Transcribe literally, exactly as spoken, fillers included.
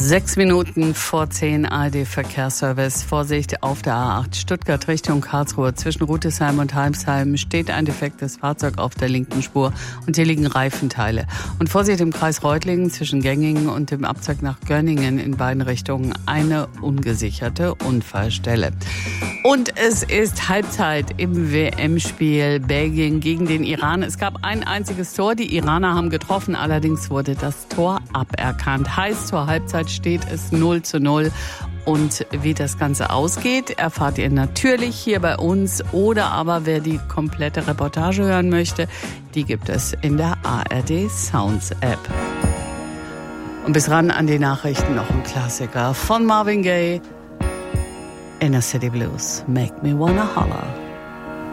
Sechs Minuten vor zehn, A R D-Verkehrsservice. Vorsicht auf der A acht Stuttgart Richtung Karlsruhe. Zwischen Rütesheim und Halmsheim steht ein defektes Fahrzeug auf der linken Spur und hier liegen Reifenteile. Und Vorsicht im Kreis Reutlingen zwischen Gengingen und dem Abzweig nach Görningen in beiden Richtungen eine ungesicherte Unfallstelle. Und es ist Halbzeit im W M-Spiel Belgien gegen den Iran. Es gab ein einziges Tor. Die Iraner haben getroffen, allerdings wurde das Tor aberkannt. Heißt, zur Halbzeit steht es null zu null. Und wie das Ganze ausgeht, erfahrt ihr natürlich hier bei uns. Oder aber wer die komplette Reportage hören möchte, die gibt es in der A R D Sounds App. Und bis ran an die Nachrichten noch ein Klassiker von Marvin Gaye. Inner City Blues, Make Me Wanna Holler.